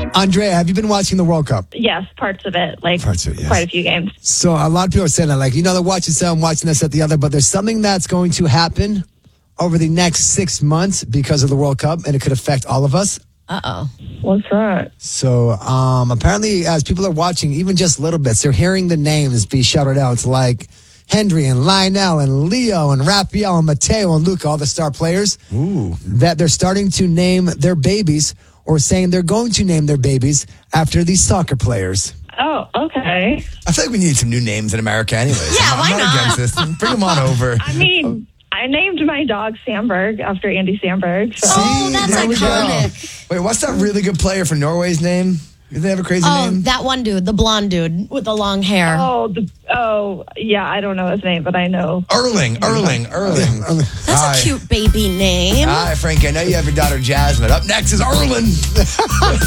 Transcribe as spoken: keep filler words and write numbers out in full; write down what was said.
Andrea, have you been watching the World Cup? Yes, parts of it, like Parts of it, yes. quite a few games. So a lot of people are saying that, like, you know, they're watching some, watching this at the other, but there's something that's going to happen over the next six months because of the World Cup, and it could affect all of us. Uh-oh. What's that? So um, apparently, as people are watching, even just little bits, they're hearing the names be shouted out, like Hendry and Lionel and Leo and Raphael and Mateo and Luca, all the star players, Ooh. that they're starting to name their babies or saying they're going to name their babies after these soccer players. Oh, okay. I feel like we need some new names in America anyways. Yeah, I'm, why I'm not, not? against this. Bring them on over. I mean, I named my dog Sandberg after Andy Sandberg. So. Oh, that's there we go. iconic. Wait, what's that really good player from Norway's name? Did they have a crazy Oh, name? that one dude, the blonde dude with the long hair. Oh, the, oh, yeah, I don't know his name, but I know. Erling, Erling, Erling. That's Hi. a cute baby name. Hi, Frankie. I know you have your daughter Jasmine. Up next is Erling.